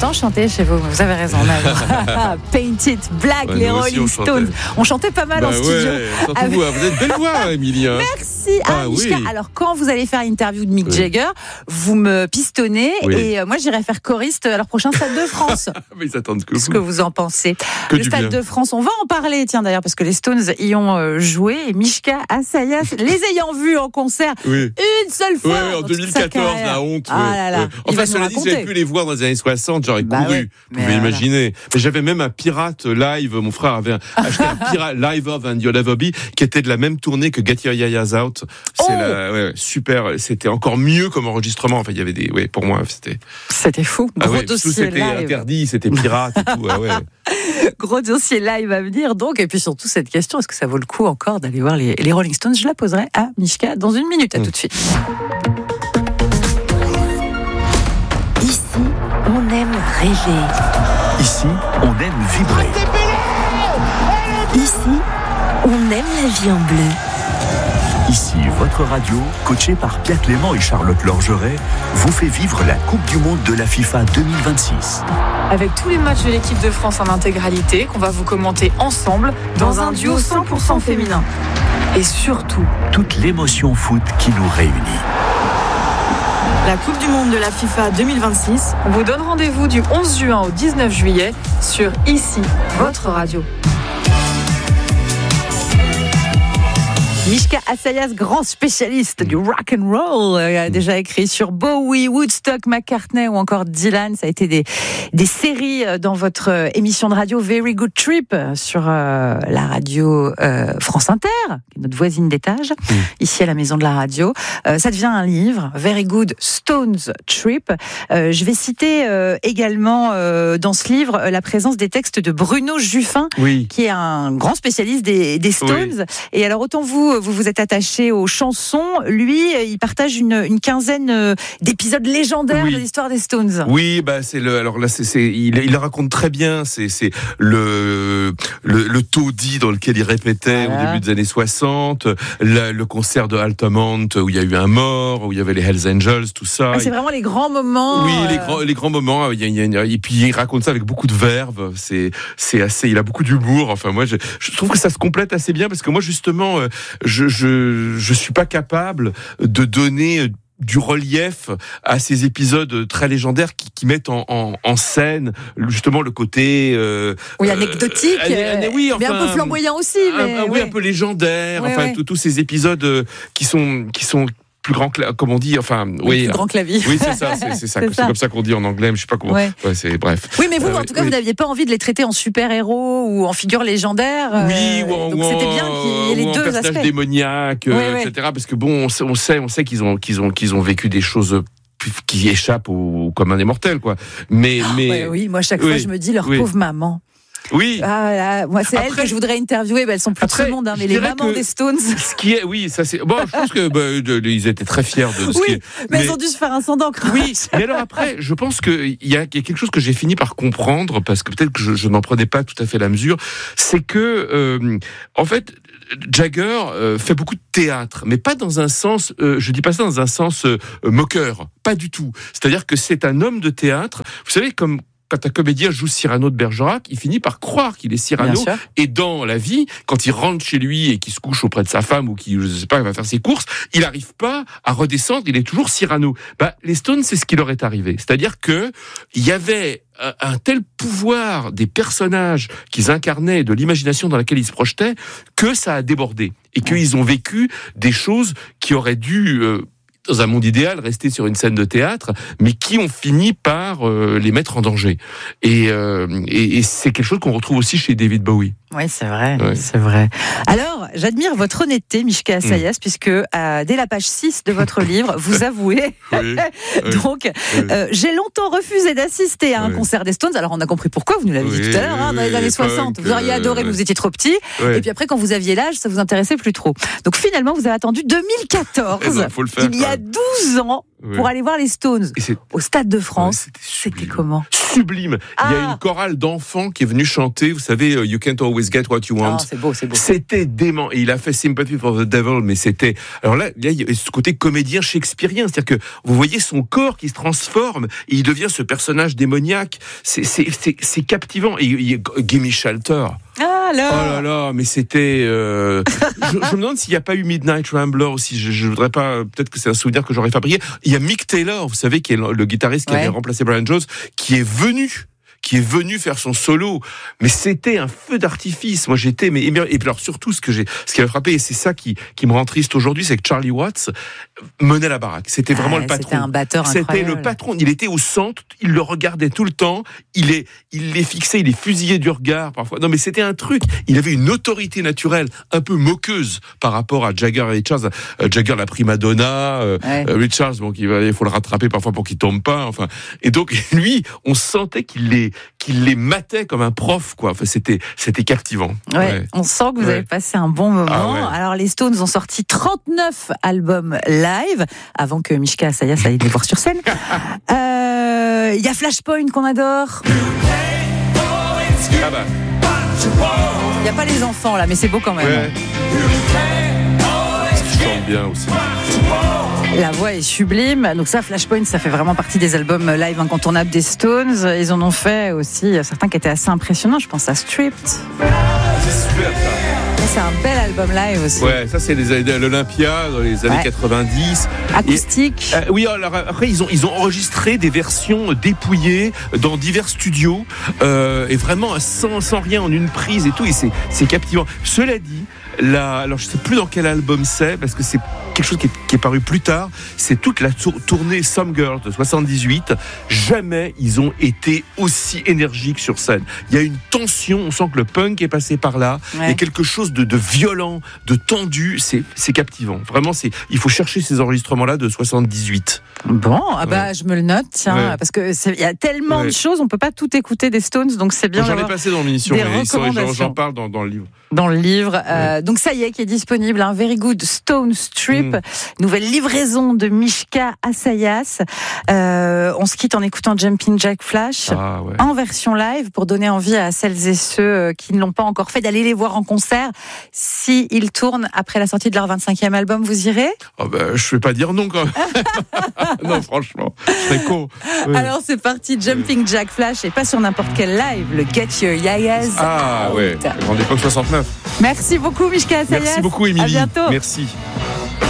entend chanter chez vous. Vous avez raison. Paint It Black, les Rolling Stones. On chantait pas mal en studio. Ouais, surtout vous avez une belle voix, Émilie. Merci. Mishka. Oui. Alors, quand vous allez faire l'interview de Mick Jagger, vous me pistonnez et moi, j'irai faire choriste à leur prochain Stade de France. Mais ils attendent ce que vous en pensez. Le Stade de France, on va en parler, tiens d'ailleurs, parce que les Stones y ont joué et Mishka Assayas, les ayant vus en concert une seule fois. Oui, en 2014, la honte. Enfin, cela dit, j'avais pu les voir dans les années 60, j'aurais couru. Vous pouvez imaginer. Mais j'avais même un pirate live. Mon frère avait acheté un pirate live of and You'll Ever Be qui était de la même tournée que Get Your Yayas Out. C'est super. C'était encore mieux comme enregistrement. Enfin, il y avait des. Ouais, pour moi, c'était fou. Gros dossier c'était live. Interdit, c'était pirate et tout. Gros dossier live à venir donc. Et puis surtout cette question, est-ce que ça vaut le coup encore d'aller voir les Rolling Stones? Je la poserai à Mishka dans une minute. À tout de suite. Ici, on aime rêver. Ici, on aime vibrer. Ici, on aime la vie en bleu. Ici, votre radio, coachée par Pierre Clément et Charlotte Lorgeret, vous fait vivre la Coupe du Monde de la FIFA 2026. Avec tous les matchs de l'équipe de France en intégralité, qu'on va vous commenter ensemble dans un duo 100% féminin. Et surtout, toute l'émotion foot qui nous réunit. La Coupe du Monde de la FIFA 2026 vous donne rendez-vous du 11 juin au 19 juillet sur Ici, votre radio. Mishka Assayas, grand spécialiste du rock and roll, a déjà écrit sur Bowie, Woodstock, McCartney ou encore Dylan. Ça a été des séries dans votre émission de radio Very Good Trip sur la radio France Inter, qui est notre voisine d'étage, ici à la maison de la radio. Ça devient un livre, Very Good Stones Trip. Je vais citer également dans ce livre la présence des textes de Bruno Juffin, qui est un grand spécialiste des Stones. Et alors autant vous êtes attaché aux chansons. Lui, il partage une quinzaine d'épisodes légendaires de l'histoire des Stones. Oui, alors là, il le raconte très bien. C'est le taudis dans lequel il répétait au début des années 60, le concert de Altamont où il y a eu un mort, où il y avait les Hells Angels, tout ça. C'est vraiment les grands moments. Oui, les grands moments. Et puis il raconte ça avec beaucoup de verve. C'est assez. Il a beaucoup d'humour. Enfin, moi, je trouve que ça se complète assez bien parce que moi, justement, je suis pas capable de donner du relief à ces épisodes très légendaires qui mettent en scène justement le côté anecdotique, mais un peu flamboyant aussi, un peu légendaire, tous ces épisodes qui sont plus grand comme on dit, plus grand que la vie. Oui, c'est ça, c'est comme ça qu'on dit en anglais, mais je sais pas comment. C'est bref. Oui, mais vous, en tout cas, vous n'aviez pas envie de les traiter en super-héros ou en figures légendaires. Donc c'était bien qu'il y ait les deux aspects. Personnage démoniaque, etc. Parce que bon, on sait qu'ils ont vécu des choses qui échappent au commun des mortels, quoi. Mais moi à chaque fois je me dis leur pauvre maman. Oui. Moi, c'est elle que je voudrais interviewer. Elles sont plus de ce monde, mais les mamans des Stones. Ce qui est, ça c'est. Bon, je pense que ils étaient très fiers de ce qui est. Mais elles ont dû se faire un sang d'encre. Oui. Mais alors après, je pense qu'il y a quelque chose que j'ai fini par comprendre parce que peut-être que je n'en prenais pas tout à fait la mesure. C'est que, en fait, Jagger fait beaucoup de théâtre, mais pas dans un sens. Je dis pas ça dans un sens moqueur. Pas du tout. C'est-à-dire que c'est un homme de théâtre. Vous savez, quand un comédien joue Cyrano de Bergerac, il finit par croire qu'il est Cyrano. Et dans la vie, quand il rentre chez lui et qu'il se couche auprès de sa femme ou qu'il, je sais pas, va faire ses courses, il n'arrive pas à redescendre, il est toujours Cyrano. Les Stones, c'est ce qui leur est arrivé. C'est-à-dire que il y avait un tel pouvoir des personnages qu'ils incarnaient, de l'imagination dans laquelle ils se projetaient, que ça a débordé. Et qu'ils ont vécu des choses qui auraient dû... dans un monde idéal, rester sur une scène de théâtre, mais qui ont fini par les mettre en danger. Et c'est quelque chose qu'on retrouve aussi chez David Bowie. Oui, c'est vrai, c'est vrai. Alors, j'admire votre honnêteté, Mishka Assayas, puisque dès la page 6 de votre livre, vous avouez j'ai longtemps refusé d'assister à un concert des Stones. Alors, on a compris pourquoi, vous nous l'avez dit tout à l'heure, dans les années 60. Vous auriez adoré, mais vous étiez trop petit. Et puis après, quand vous aviez l'âge, ça vous intéressait plus trop. Donc finalement, vous avez attendu 2014, faut le faire, il y a 12 ans, pour aller voir les Stones au Stade de France. C'était comment? sublime. Il y a une chorale d'enfants qui est venue chanter, vous savez, You Can't Always Get What You Want. C'est beau. C'était dément. Et il a fait Sympathy for the Devil, mais c'était... Alors là, il y a ce côté comédien shakespearien, c'est-à-dire que vous voyez son corps qui se transforme, et il devient ce personnage démoniaque. C'est captivant. Et il y a Gimme Shelter. Ah là. Oh là là, mais c'était... je me demande s'il n'y a pas eu Midnight Rambler aussi. Je voudrais pas... Peut-être que c'est un souvenir que j'aurais fabriqué. Il y a Mick Taylor, vous savez, qui est le guitariste qui avait remplacé Brian Jones, qui est venu faire son solo, mais c'était un feu d'artifice. Moi, j'étais, et puis alors surtout ce qui m'a frappé, et c'est ça qui me rend triste aujourd'hui, c'est que Charlie Watts menait la baraque. C'était vraiment le patron. C'était un batteur incroyable. C'était le patron. Il était au centre, il le regardait tout le temps. Il les fixait, il les fusillait du regard parfois. Non, mais c'était un truc. Il avait une autorité naturelle un peu moqueuse par rapport à Jagger et Richards. Jagger, la prima donna, Richards, bon, il faut le rattraper parfois pour qu'il tombe pas. Enfin, et donc lui, on sentait qu'il les matait comme un prof, quoi. Enfin, c'était captivant. Ouais. On sent que vous avez passé un bon moment. Alors, les Stones ont sorti 39 albums live avant que Mishka Asayas aille les voir sur scène. Il y a Flashpoint qu'on adore. Il n'y a pas les enfants là, mais c'est beau quand même. Ouais. Je chante bien aussi. La voix est sublime. Donc ça, Flashpoint, ça fait vraiment partie des albums live incontournables des Stones. Ils en ont fait aussi certains qui étaient assez impressionnants. Je pense à Stripped. C'est super ça. C'est un bel album live aussi. Ouais, ça c'est l'Olympia dans les années 90. Acoustique. Oui, alors après ils ont enregistré des versions dépouillées dans divers studios et vraiment sans rien en une prise et tout, et c'est captivant. Cela dit, alors je sais plus dans quel album c'est, parce que c'est quelque chose qui est paru plus tard, c'est toute la tournée Some Girls de 78. Jamais ils ont été aussi énergiques sur scène. Il y a une tension, on sent que le punk est passé par là. Il y a quelque chose de violent, de tendu, c'est captivant. Vraiment, il faut chercher ces enregistrements-là de 78. Bon, je me le note, tiens, parce que il y a tellement de choses, on peut pas tout écouter des Stones, donc c'est bien. J'en ai passé dans l'émission, j'en parle dans le livre. Dans le livre, donc ça y est, qui est disponible, un Very Good Stone Strip, nouvelle livraison de Mishka Asayas. On se quitte en écoutant Jumping Jack Flash en version live pour donner envie à celles et ceux qui ne l'ont pas encore fait d'aller les voir en concert. Si ils tournent après la sortie de leur 25e album, vous irez ? Je vais pas dire non quand même. Non, franchement, je serais con. Oui. Alors c'est parti, Jumping Jack Flash, et pas sur n'importe quel live, le Get Your Yayas. Ah ouais, grande époque 69. Merci beaucoup Mishka Asayas. Merci beaucoup Émilie. À bientôt. Merci.